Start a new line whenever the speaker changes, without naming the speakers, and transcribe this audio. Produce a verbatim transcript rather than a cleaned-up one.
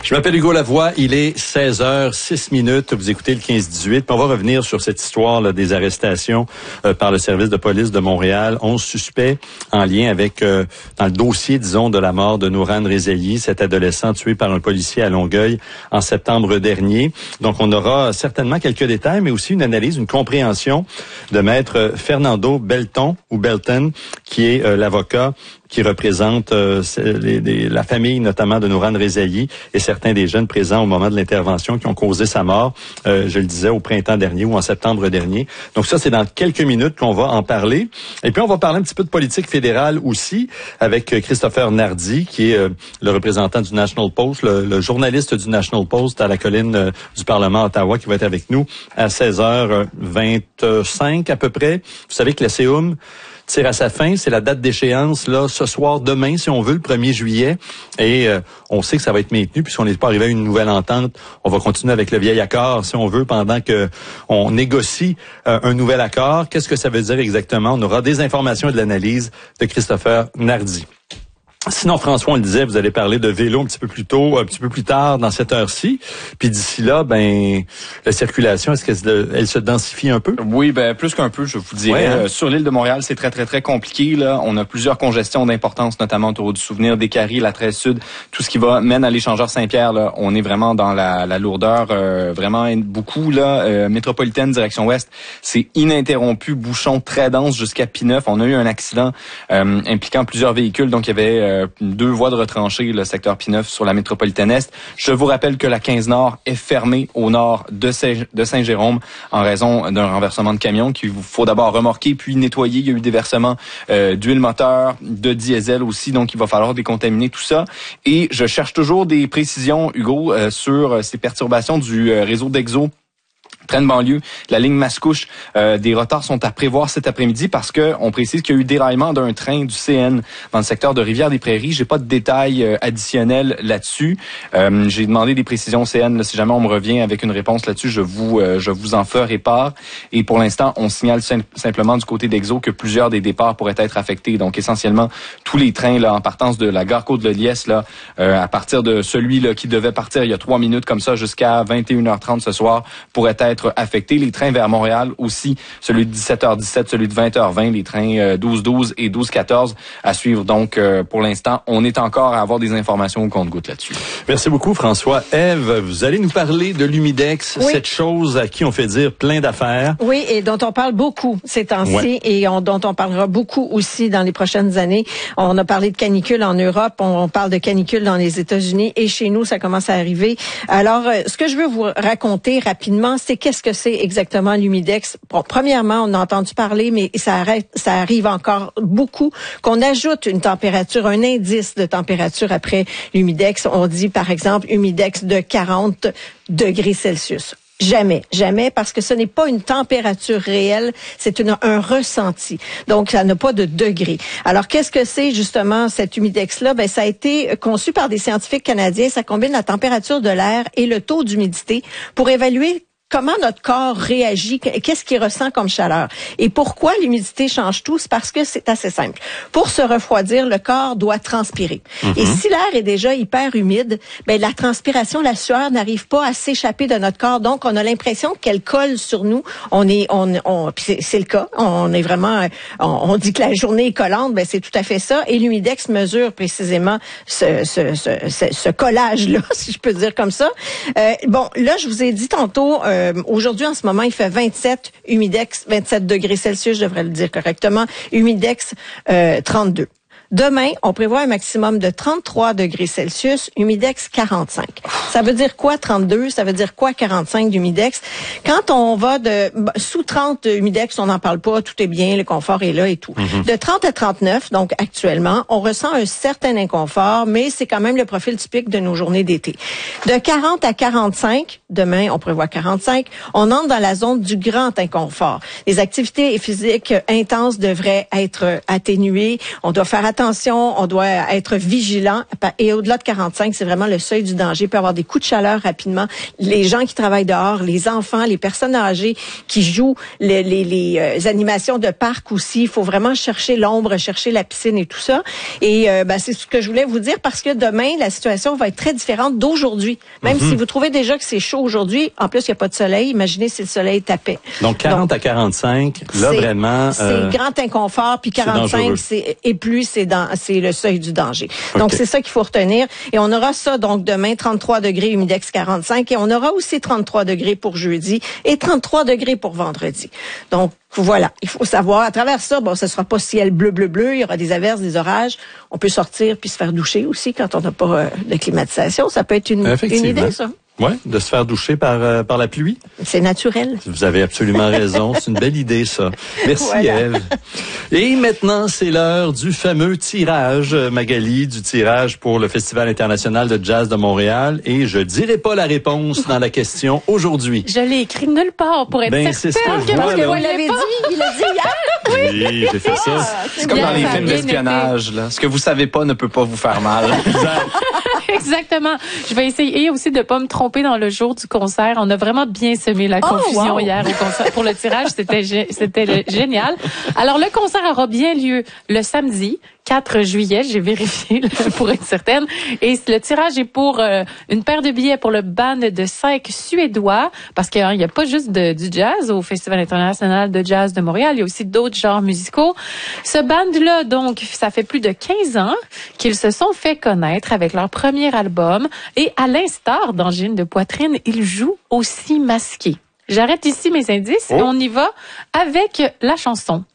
Je m'appelle Hugo Lavoie, il est seize heures six minutes, vous écoutez le quinze dix-huit, puis on va revenir sur cette histoire là, des arrestations euh, par le service de police de Montréal. onze suspects en lien avec, euh, dans le dossier, disons, de la mort de Nourane Rezaie, cet adolescent tué par un policier à Longueuil en septembre dernier. Donc on aura certainement quelques détails, mais aussi une analyse, une compréhension de maître Fernando Belton, ou Belton, qui est euh, l'avocat qui représente euh, les, les, la famille notamment de Nourane Rezaie et certains des jeunes présents au moment de l'intervention qui ont causé sa mort, euh, je le disais, au printemps dernier ou en septembre dernier. Donc ça, c'est dans quelques minutes qu'on va en parler. Et puis on va parler un petit peu de politique fédérale aussi avec Christopher Nardi, qui est euh, le représentant du National Post, le, le journaliste du National Post à la colline euh, du Parlement à Ottawa, qui va être avec nous à seize heures vingt-cinq à peu près. Vous savez que la C E U M tire à sa fin, c'est la date d'échéance là ce soir, demain si on veut, le premier juillet, et euh, on sait que ça va être maintenu puisqu'on n'est pas arrivé à une nouvelle entente. On va continuer avec le vieil accord si on veut pendant que on négocie euh, un nouvel accord. Qu'est-ce que ça veut dire exactement? On aura des informations et de l'analyse de Christopher Nardi. Sinon, François, on le disait, vous allez parler de vélo un petit peu plus tôt, un petit peu plus tard dans cette heure-ci. Puis d'ici là, ben, la circulation, est-ce qu'elle elle se densifie un peu?
Oui, ben plus qu'un peu, je vous dirais. Ouais, hein? euh, sur l'île de Montréal, c'est très, très, très compliqué. Là, on a plusieurs congestions d'importance, notamment autour du Souvenir, des Caries, la treize Sud, tout ce qui va mène à l'échangeur Saint-Pierre. Là, on est vraiment dans la, la lourdeur, euh, vraiment beaucoup. Là, euh, métropolitaine direction ouest, c'est ininterrompu, bouchon très dense jusqu'à P neuf. On a eu un accident euh, impliquant plusieurs véhicules, donc il y avait euh, deux voies de retranchée, le secteur P neuf sur la métropolitaine Est. Je vous rappelle que la quinze Nord est fermée au nord de Saint-Jérôme en raison d'un renversement de camion qu'il faut d'abord remorquer puis nettoyer. Il y a eu des versements euh, d'huile moteur, de diesel aussi, donc il va falloir décontaminer tout ça. Et je cherche toujours des précisions, Hugo, euh, sur ces perturbations du euh, réseau d'Exo. Train de banlieue, la ligne Mascouche, euh, des retards sont à prévoir cet après-midi parce que on précise qu'il y a eu déraillement d'un train du C N dans le secteur de Rivière-des-Prairies. J'ai pas de détails euh, additionnels là-dessus. Euh, j'ai demandé des précisions au C N. Là, si jamais on me revient avec une réponse là-dessus, je vous euh, je vous en ferai part. Et pour l'instant, on signale sim- simplement du côté d'Exo que plusieurs des départs pourraient être affectés. Donc essentiellement tous les trains là en partance de la gare Côte-de-Liesse là, euh, à partir de celui là qui devait partir il y a trois minutes comme ça jusqu'à vingt et une heures trente ce soir pourraient être affectés. Les trains vers Montréal aussi, celui de dix-sept heures dix-sept, celui de vingt heures vingt, les trains douze douze et douze quatorze à suivre. Donc, euh, pour l'instant, on est encore à avoir des informations au compte-gouttes là-dessus.
Merci beaucoup, François. Ève, vous allez nous parler de l'Humidex, oui. Cette chose à qui on fait dire plein d'affaires.
Oui, et dont on parle beaucoup ces temps-ci, ouais. et on, dont on parlera beaucoup aussi dans les prochaines années. On a parlé de canicule en Europe, on parle de canicule dans les États-Unis, et chez nous, ça commence à arriver. Alors, euh, ce que je veux vous raconter rapidement, c'est qu'est-ce que c'est exactement l'Humidex. Bon, premièrement, on a entendu parler, mais ça, arrête, ça arrive encore beaucoup, qu'on ajoute une température, un indice de température après l'Humidex. On dit, par exemple, Humidex de quarante degrés Celsius. Jamais, jamais, parce que ce n'est pas une température réelle, c'est une, un ressenti. Donc, ça n'a pas de degré. Alors, qu'est-ce que c'est justement cet humidex-là? Ben, ça a été conçu par des scientifiques canadiens. Ça combine la température de l'air et le taux d'humidité pour évaluer comment notre corps réagit, qu'est-ce qu'il ressent comme chaleur. Et pourquoi l'humidité change tout? C'est parce que c'est assez simple. Pour se refroidir, le corps doit transpirer. Mm-hmm. Et si l'air est déjà hyper humide, ben la transpiration, la sueur n'arrive pas à s'échapper de notre corps. Donc, on a l'impression qu'elle colle sur nous. On est, on, on c'est, c'est le cas. On est vraiment, on, on dit que la journée est collante. Ben c'est tout à fait ça. Et l'humidex mesure précisément ce, ce, ce, ce, ce collage-là, si je peux dire comme ça. Euh, bon, là, je vous ai dit tantôt. Euh, Euh, aujourd'hui, en ce moment, il fait vingt-sept, humidex, vingt-sept degrés Celsius, je devrais le dire correctement, humidex euh, trente-deux. Demain, on prévoit un maximum de trente-trois degrés Celsius, humidex quarante-cinq. Ça veut dire quoi trente-deux? Ça veut dire quoi quarante-cinq d'humidex? Quand on va de sous trente de humidex, on n'en parle pas, tout est bien, le confort est là et tout. Mm-hmm. De trente à trente-neuf, donc actuellement, on ressent un certain inconfort, mais c'est quand même le profil typique de nos journées d'été. De quarante à quarante-cinq, demain, on prévoit quarante-cinq, on entre dans la zone du grand inconfort. Les activités physiques intenses devraient être atténuées. On doit faire attention attention, on doit être vigilant. Et au-delà de quarante-cinq, c'est vraiment le seuil du danger. Il peut y avoir des coups de chaleur rapidement. Les gens qui travaillent dehors, les enfants, les personnes âgées qui jouent les, les, les euh, animations de parc aussi. Il faut vraiment chercher l'ombre, chercher la piscine et tout ça. Et euh, ben, c'est ce que je voulais vous dire parce que demain, la situation va être très différente d'aujourd'hui. Même mm-hmm. si vous trouvez déjà que c'est chaud aujourd'hui, en plus, il n'y a pas de soleil. Imaginez si le soleil tapait.
Donc, quarante Donc, à quarante-cinq, là, vraiment...
C'est
euh,
grand inconfort, puis quarante-cinq, c'est, et plus, c'est dans, c'est le seuil du danger. Okay. Donc, c'est ça qu'il faut retenir. Et on aura ça, donc, demain, trente-trois degrés, humidex quarante-cinq, et on aura aussi trente-trois degrés pour jeudi et trente-trois degrés pour vendredi. Donc, voilà, il faut savoir. À travers ça, bon, ce sera pas ciel bleu, bleu, bleu. Il y aura des averses, des orages. On peut sortir puis se faire doucher aussi quand on n'a pas euh, de climatisation. Ça peut être une, une idée, ça.
Oui, de se faire doucher par euh, par la pluie.
C'est naturel.
Vous avez absolument raison. C'est une belle idée, ça. Merci, voilà. Ève. Et maintenant, c'est l'heure du fameux tirage, Magali, du tirage pour le Festival international de jazz de Montréal. Et je dirai pas la réponse dans la question aujourd'hui.
Je l'ai écrit nulle part pour être
ben,
certaine.
C'est ce que je vois,
parce que vous l'avez dit, il l'a dit hier.
Oui, oui j'ai fait ça.
Ah, c'est comme dans les films d'espionnage, là. Ce que vous savez pas ne peut pas vous faire mal.
Exact.
Exactement. Je vais essayer aussi de pas me tromper dans le jour du concert. On a vraiment bien semé la confusion oh, wow. hier au concert. Pour le tirage, c'était c'était génial. Alors, le concert aura bien lieu le samedi, quatre juillet, j'ai vérifié pour être certaine. Et le tirage est pour euh, une paire de billets pour le band de cinq Suédois, parce qu'il n'y a pas juste de, du jazz au Festival international de jazz de Montréal, il y a aussi d'autres genres musicaux. Ce band-là, donc, ça fait plus de quinze ans qu'ils se sont fait connaître avec leur premier album. Et à l'instar d'Angine de poitrine, ils jouent aussi masqués. J'arrête ici mes indices oh. et on y va avec la chanson